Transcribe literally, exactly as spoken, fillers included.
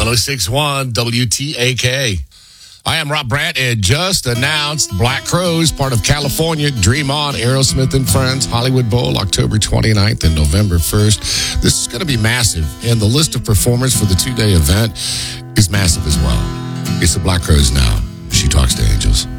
six one W T A K. I am Rob Brandt, and just announced Black Crowes, part of California. Dream On, Aerosmith and Friends, Hollywood Bowl, October twenty-ninth and November first. This is going to be massive, and the list of performers for the two-day event is massive as well. It's the Black Crowes now. She Talks to Angels.